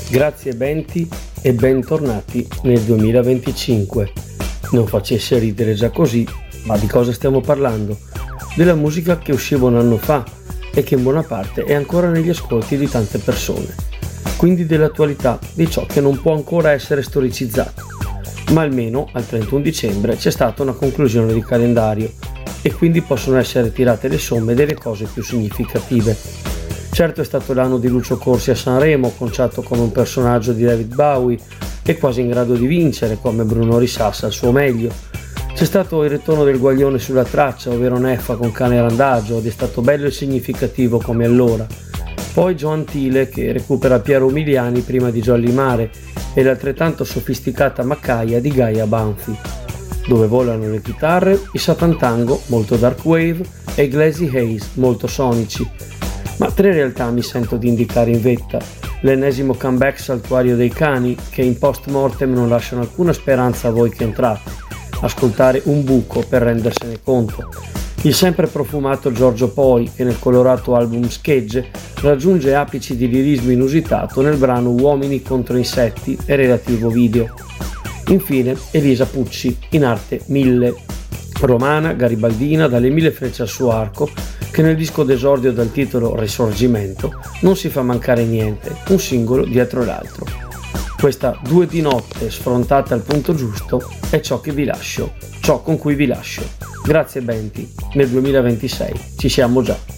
Grazie Benti e bentornati nel 2025. Non facesse ridere già così, ma di cosa stiamo parlando? Della musica che usciva un anno fa e che in buona parte è ancora negli ascolti di tante persone. Quindi dell'attualità, di ciò che non può ancora essere storicizzato. Ma almeno al 31 dicembre c'è stata una conclusione di calendario e quindi possono essere tirate le somme delle cose più significative. Certo è stato l'anno di Lucio Corsi a Sanremo, conciato come un personaggio di David Bowie e quasi in grado di vincere come Bruno Risassa al suo meglio. C'è stato il ritorno del Guaglione sulla traccia, ovvero Neffa con Cane Randagio, ed è stato bello e significativo come allora. Poi Gioan Tile che recupera Piero Umiliani prima di Jolly Mare e l'altrettanto sofisticata Maccaia di Gaia Banfi, dove volano le chitarre, i Satan Tango, molto dark wave, e i Glazy Haze, molto sonici. Ma tre realtà mi sento di indicare in vetta: l'ennesimo comeback saltuario dei Cani, che in post mortem non lasciano alcuna speranza a voi che entrate, ascoltare un buco per rendersene conto; il sempre profumato Giorgio Poi, che nel colorato album Schegge raggiunge apici di lirismo inusitato nel brano Uomini contro insetti e relativo video; infine Elisa Pucci, in arte 1000, romana, garibaldina, dalle 1000 frecce al suo arco, che nel disco d'esordio dal titolo Risorgimento non si fa mancare niente, un singolo dietro l'altro. Questa Due di notte sfrontata al punto giusto è ciò che vi lascio, ciò con cui vi lascio. Grazie Benti, nel 2026 ci siamo già.